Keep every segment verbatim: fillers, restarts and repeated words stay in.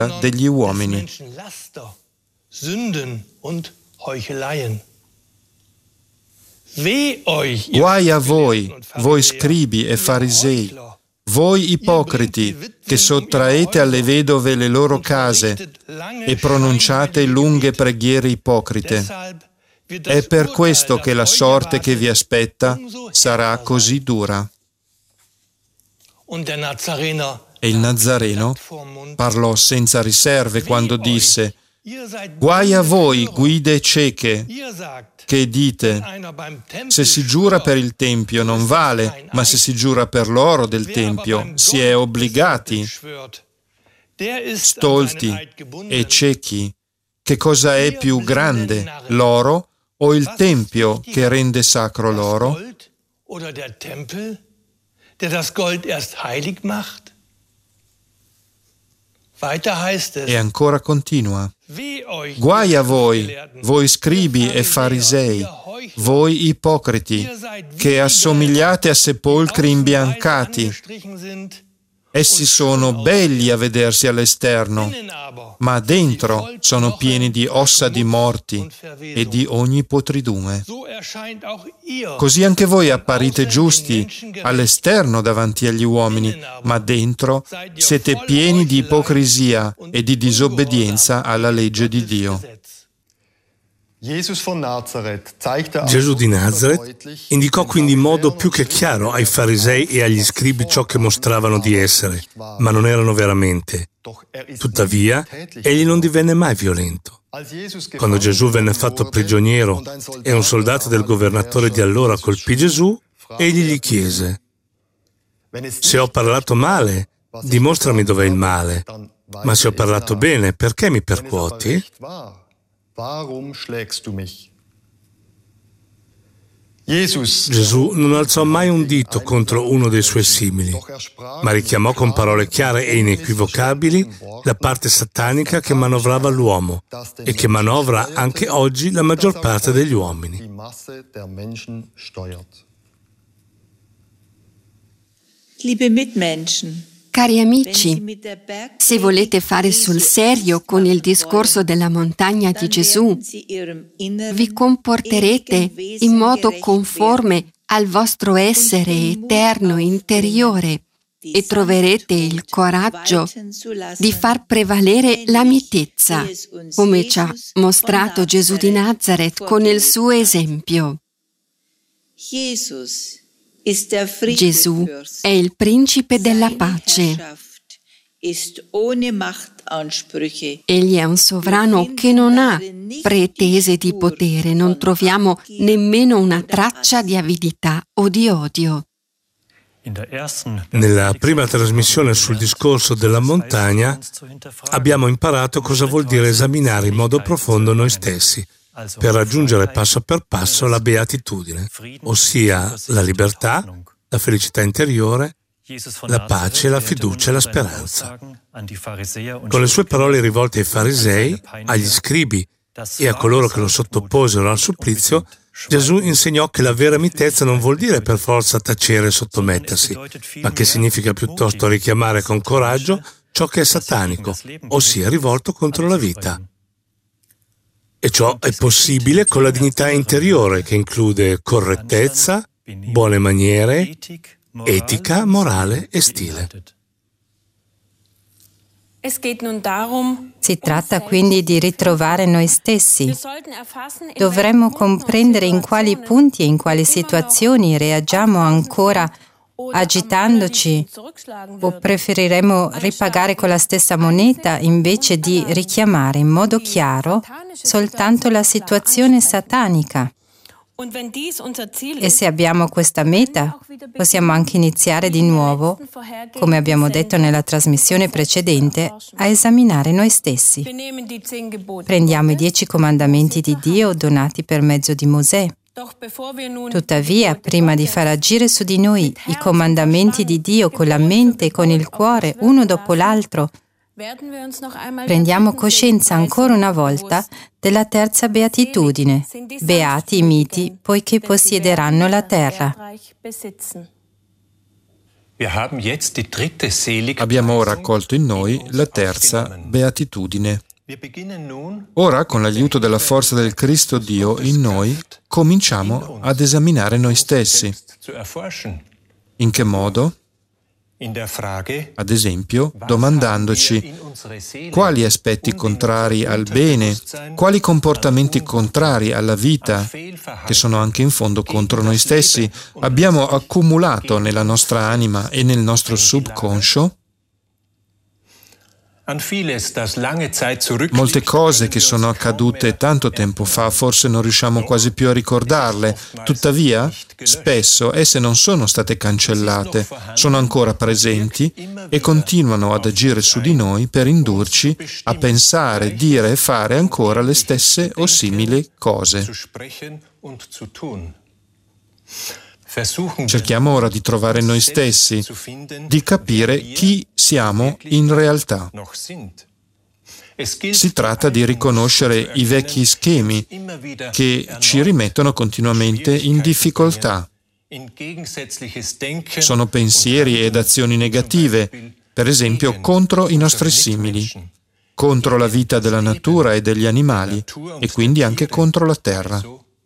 degli uomini. Guai a voi, voi scribi e farisei, voi ipocriti, che sottraete alle vedove le loro case e pronunciate lunghe preghiere ipocrite. È per questo che la sorte che vi aspetta sarà così dura. E il Nazareno parlò senza riserve quando disse: guai a voi, guide cieche, che dite: se si giura per il Tempio non vale, ma se si giura per l'oro del Tempio si è obbligati. Stolti e ciechi, che cosa è più grande, l'oro o il Tempio che rende sacro l'oro? E ancora continua: guai a voi, voi scribi e farisei, voi ipocriti, che assomigliate a sepolcri imbiancati. Essi sono belli a vedersi all'esterno, ma dentro sono pieni di ossa di morti e di ogni podridume. Così anche voi apparite giusti all'esterno davanti agli uomini, ma dentro siete pieni di ipocrisia e di disobbedienza alla legge di Dio. Gesù di Nazaret indicò quindi in modo più che chiaro ai farisei e agli scribi ciò che mostravano di essere, ma non erano veramente. Tuttavia, egli non divenne mai violento. Quando Gesù venne fatto prigioniero e un soldato del governatore di allora colpì Gesù, egli gli chiese: se ho parlato male, dimostrami dov'è il male, ma se ho parlato bene, perché mi percuoti? Gesù non alzò mai un dito contro uno dei suoi simili, ma richiamò con parole chiare e inequivocabili la parte satanica che manovrava l'uomo e che manovra anche oggi la maggior parte degli uomini. Liebe Mitmenschen, cari amici, se volete fare sul serio con il discorso della montagna di Gesù, vi comporterete in modo conforme al vostro essere eterno interiore e troverete il coraggio di far prevalere la mitezza, come ci ha mostrato Gesù di Nazaret con il suo esempio. Gesù è il principe della pace. Egli è un sovrano che non ha pretese di potere, non troviamo nemmeno una traccia di avidità o di odio. Nella prima trasmissione sul discorso della montagna abbiamo imparato cosa vuol dire esaminare in modo profondo noi stessi, per raggiungere passo per passo la beatitudine, ossia la libertà, la felicità interiore, la pace, la fiducia e la speranza. Con le sue parole rivolte ai farisei, agli scribi e a coloro che lo sottoposero al supplizio, Gesù insegnò che la vera mitezza non vuol dire per forza tacere e sottomettersi, ma che significa piuttosto richiamare con coraggio ciò che è satanico, ossia rivolto contro la vita. E ciò è possibile con la dignità interiore che include correttezza, buone maniere, etica, morale e stile. Si tratta quindi di ritrovare noi stessi. Dovremmo comprendere in quali punti e in quali situazioni reagiamo ancora agitandoci o preferiremo ripagare con la stessa moneta invece di richiamare in modo chiaro soltanto la situazione satanica. E se abbiamo questa meta, possiamo anche iniziare di nuovo, come abbiamo detto nella trasmissione precedente, a esaminare noi stessi. Prendiamo i dieci comandamenti di Dio donati per mezzo di Mosè. Tuttavia, prima di far agire su di noi i comandamenti di Dio con la mente e con il cuore, uno dopo l'altro, prendiamo coscienza ancora una volta della terza beatitudine. Beati i miti, poiché possiederanno la terra. Abbiamo ora accolto in noi la terza beatitudine. Ora, con l'aiuto della forza del Cristo Dio in noi, cominciamo ad esaminare noi stessi. In che modo? Ad esempio, domandandoci quali aspetti contrari al bene, quali comportamenti contrari alla vita, che sono anche in fondo contro noi stessi, abbiamo accumulato nella nostra anima e nel nostro subconscio. Molte cose che sono accadute tanto tempo fa, forse non riusciamo quasi più a ricordarle, tuttavia spesso esse non sono state cancellate, sono ancora presenti e continuano ad agire su di noi per indurci a pensare, dire e fare ancora le stesse o simili cose. Cerchiamo ora di trovare noi stessi, di capire chi siamo in realtà. Si tratta di riconoscere i vecchi schemi che ci rimettono continuamente in difficoltà. Sono pensieri ed azioni negative, per esempio contro i nostri simili, contro la vita della natura e degli animali, e quindi anche contro la terra.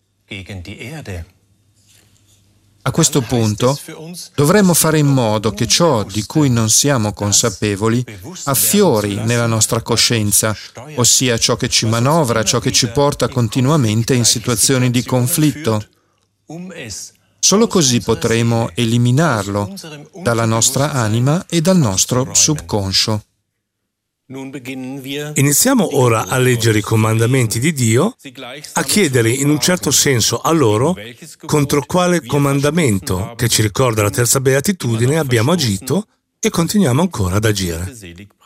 A questo punto dovremmo fare in modo che ciò di cui non siamo consapevoli affiori nella nostra coscienza, ossia ciò che ci manovra, ciò che ci porta continuamente in situazioni di conflitto. Solo così potremo eliminarlo dalla nostra anima e dal nostro subconscio. Iniziamo ora a leggere i comandamenti di Dio, a chiedere in un certo senso a loro contro quale comandamento, che ci ricorda la terza beatitudine, abbiamo agito e continuiamo ancora ad agire.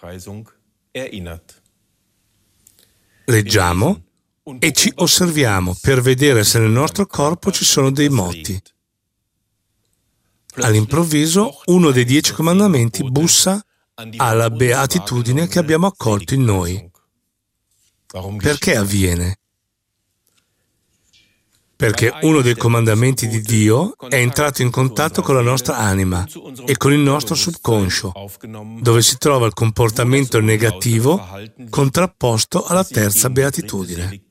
Leggiamo e ci osserviamo per vedere se nel nostro corpo ci sono dei moti. All'improvviso, uno dei dieci comandamenti bussa alla beatitudine che abbiamo accolto in noi. Perché avviene? Perché uno dei comandamenti di Dio è entrato in contatto con la nostra anima e con il nostro subconscio, dove si trova il comportamento negativo contrapposto alla terza beatitudine.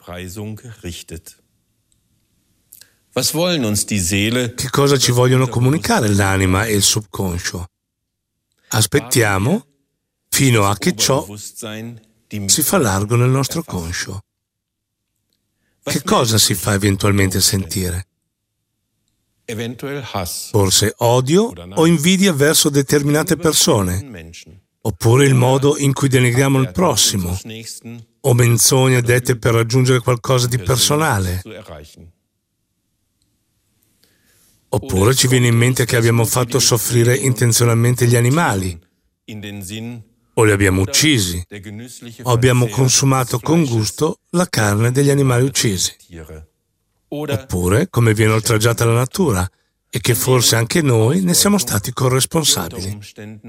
Che cosa ci vogliono comunicare l'anima e il subconscio? Aspettiamo fino a che ciò si fa largo nel nostro conscio. Che cosa si fa eventualmente sentire? Forse odio o invidia verso determinate persone, oppure il modo in cui denigriamo il prossimo, o menzogne dette per raggiungere qualcosa di personale. Oppure ci viene in mente che abbiamo fatto soffrire intenzionalmente gli animali, o li abbiamo uccisi, o abbiamo consumato con gusto la carne degli animali uccisi. Oppure come viene oltraggiata la natura e che forse anche noi ne siamo stati corresponsabili.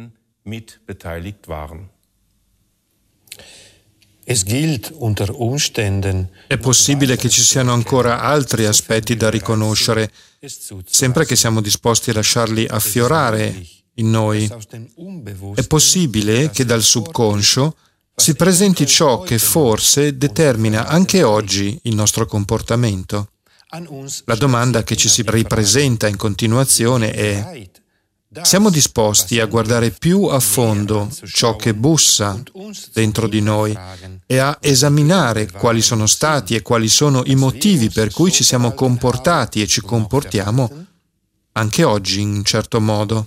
È possibile che ci siano ancora altri aspetti da riconoscere, sempre che siamo disposti a lasciarli affiorare in noi. È possibile che dal subconscio si presenti ciò che forse determina anche oggi il nostro comportamento. La domanda che ci si ripresenta in continuazione è: siamo disposti a guardare più a fondo ciò che bussa dentro di noi e a esaminare quali sono stati e quali sono i motivi per cui ci siamo comportati e ci comportiamo anche oggi in un certo modo?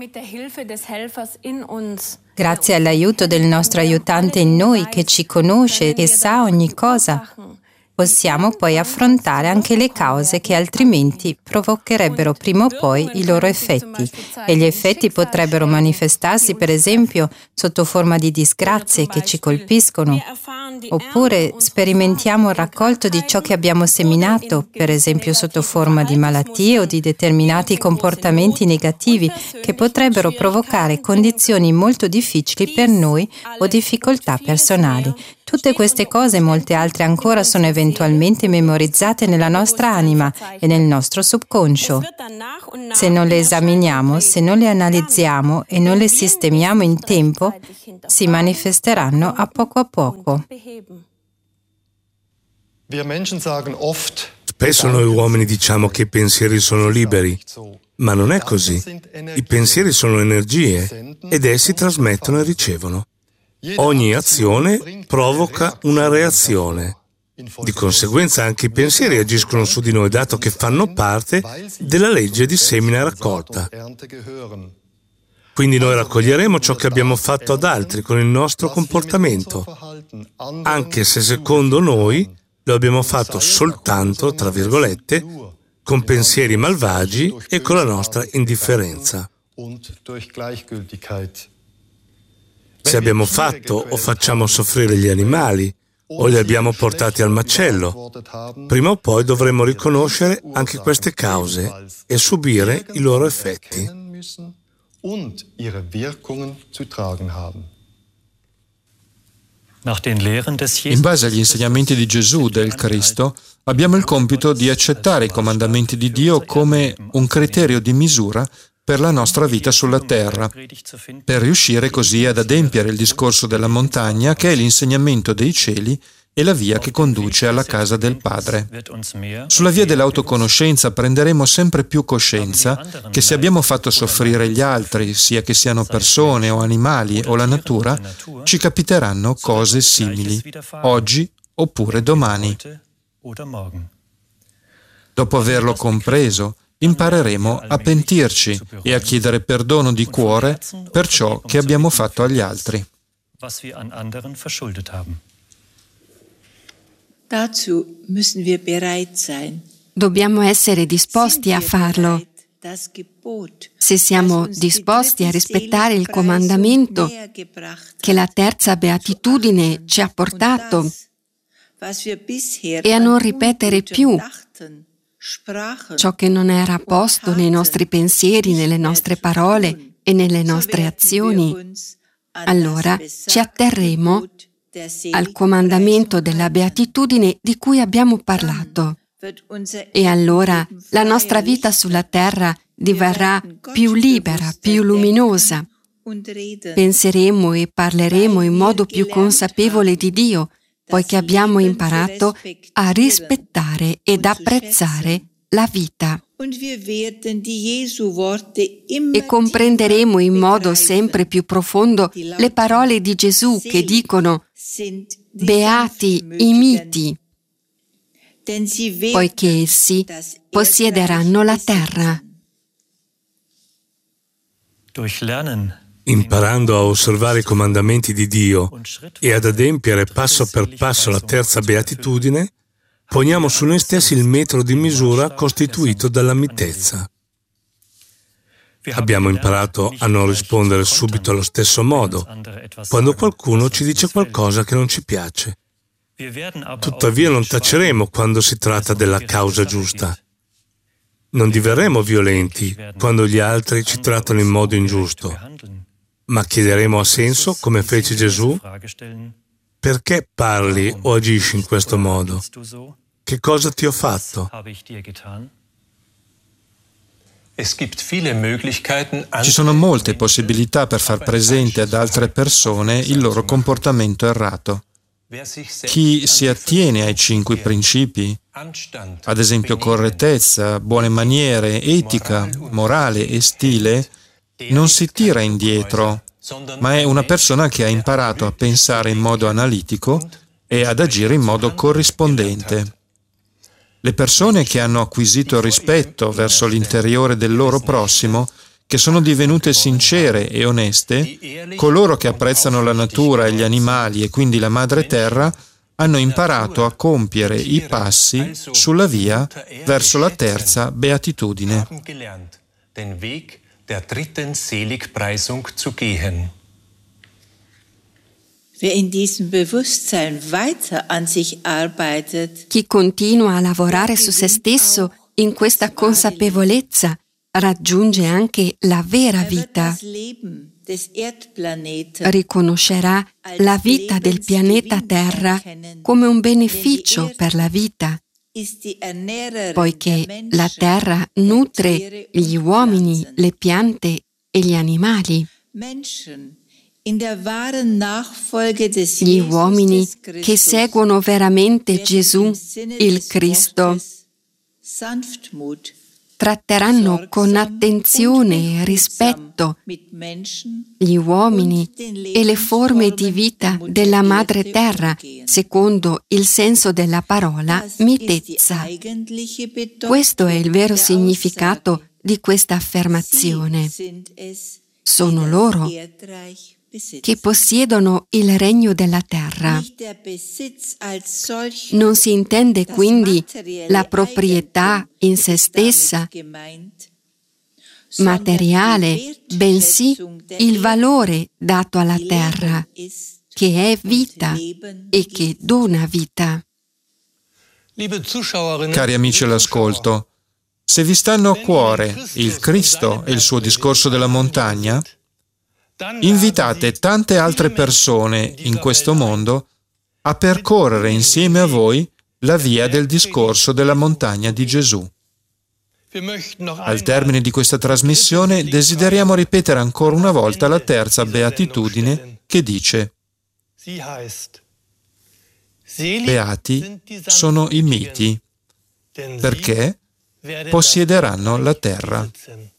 Grazie all'aiuto del nostro aiutante in noi che ci conosce e sa ogni cosa, possiamo poi affrontare anche le cause che altrimenti provocherebbero prima o poi i loro effetti, e gli effetti potrebbero manifestarsi per esempio sotto forma di disgrazie che ci colpiscono, Oppure sperimentiamo il raccolto di ciò che abbiamo seminato, per esempio sotto forma di malattie o di determinati comportamenti negativi che potrebbero provocare condizioni molto difficili per noi o difficoltà personali. Tutte queste cose e molte altre ancora sono eventualmente memorizzate nella nostra anima e nel nostro subconscio. Se non le esaminiamo, se non le analizziamo e non le sistemiamo in tempo, si manifesteranno a poco a poco. Spesso noi uomini diciamo che i pensieri sono liberi, ma non è così. I pensieri sono energie ed essi trasmettono e ricevono. Ogni azione provoca una reazione. Di conseguenza anche i pensieri agiscono su di noi, dato che fanno parte della legge di semina e raccolta. Quindi noi raccoglieremo ciò che abbiamo fatto ad altri con il nostro comportamento, anche se secondo noi lo abbiamo fatto soltanto, tra virgolette, con pensieri malvagi e con la nostra indifferenza. Se abbiamo fatto o facciamo soffrire gli animali o li abbiamo portati al macello, prima o poi dovremo riconoscere anche queste cause e subire i loro effetti. In base agli insegnamenti di Gesù, del Cristo, abbiamo il compito di accettare i comandamenti di Dio come un criterio di misura per la nostra vita sulla terra, per riuscire così ad adempiere il discorso della montagna, che è l'insegnamento dei cieli e la via che conduce alla casa del Padre. Sulla via dell'autoconoscenza prenderemo sempre più coscienza che se abbiamo fatto soffrire gli altri, sia che siano persone o animali o la natura, ci capiteranno cose simili, oggi oppure domani. Dopo averlo compreso, impareremo a pentirci e a chiedere perdono di cuore per ciò che abbiamo fatto agli altri. Dobbiamo essere disposti a farlo. Se siamo disposti a rispettare il comandamento che la terza beatitudine ci ha portato e a non ripetere più ciò che non era posto nei nostri pensieri, nelle nostre parole e nelle nostre azioni, allora ci atterremo al comandamento della beatitudine di cui abbiamo parlato. E allora la nostra vita sulla terra diverrà più libera, più luminosa. Penseremo e parleremo in modo più consapevole di Dio, poiché abbiamo imparato a rispettare ed apprezzare la vita. E comprenderemo in modo sempre più profondo le parole di Gesù che dicono: beati i miti, poiché essi possiederanno la terra. Imparando a osservare i comandamenti di Dio e ad adempiere passo per passo la terza beatitudine, poniamo su noi stessi il metro di misura costituito dalla mitezza. Abbiamo imparato a non rispondere subito allo stesso modo quando qualcuno ci dice qualcosa che non ci piace. Tuttavia non taceremo quando si tratta della causa giusta. Non diverremo violenti quando gli altri ci trattano in modo ingiusto, ma chiederemo a senso, come fece Gesù: perché parli o agisci in questo modo? Che cosa ti ho fatto? Ci sono molte possibilità per far presente ad altre persone il loro comportamento errato. Chi si attiene ai cinque principi, ad esempio correttezza, buone maniere, etica, morale e stile, non si tira indietro, ma è una persona che ha imparato a pensare in modo analitico e ad agire in modo corrispondente. Le persone che hanno acquisito rispetto verso l'interiore del loro prossimo, che sono divenute sincere e oneste, coloro che apprezzano la natura e gli animali e quindi la madre terra, hanno imparato a compiere i passi sulla via verso la terza beatitudine. Chi continua a lavorare su se stesso in questa consapevolezza raggiunge anche la vera vita. Riconoscerà la vita del pianeta Terra come un beneficio per la vita, poiché la Terra nutre gli uomini, le piante e gli animali. Gli uomini che seguono veramente Gesù, il Cristo, tratteranno con attenzione e rispetto gli uomini e le forme di vita della Madre Terra, secondo il senso della parola mitezza. Questo è il vero significato di questa affermazione. Sono loro che possiedono il regno della terra. Non si intende quindi la proprietà in se stessa, materiale, bensì il valore dato alla terra, che è vita e che dona vita. Cari amici all'ascolto, se vi stanno a cuore il Cristo e il suo discorso della montagna, invitate tante altre persone in questo mondo a percorrere insieme a voi la via del discorso della montagna di Gesù. Al termine di questa trasmissione desideriamo ripetere ancora una volta la terza beatitudine che dice: Beati sono i miti, perché possiederanno la terra.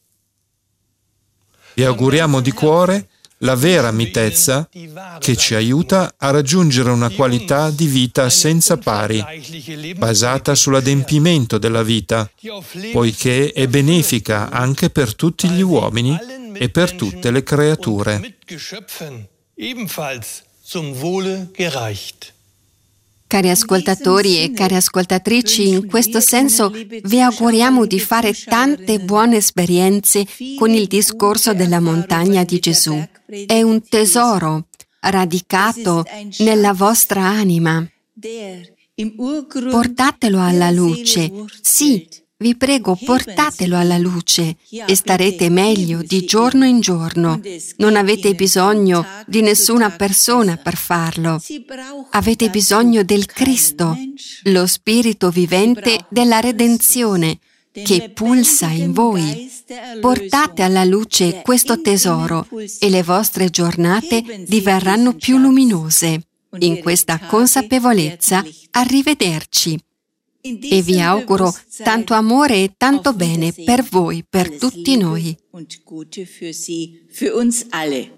Vi auguriamo di cuore la vera mitezza che ci aiuta a raggiungere una qualità di vita senza pari, basata sull'adempimento della vita, poiché è benefica anche per tutti gli uomini e per tutte le creature. Cari ascoltatori e cari ascoltatrici, in questo senso vi auguriamo di fare tante buone esperienze con il discorso della montagna di Gesù. È un tesoro radicato nella vostra anima. Portatelo alla luce. Sì, vi prego, portatelo alla luce e starete meglio di giorno in giorno. Non avete bisogno di nessuna persona per farlo. Avete bisogno del Cristo, lo Spirito vivente della redenzione, che pulsa in voi. Portate alla luce questo tesoro e le vostre giornate diverranno più luminose. In questa consapevolezza, arrivederci. E vi auguro tanto amore e tanto bene per voi, per tutti noi.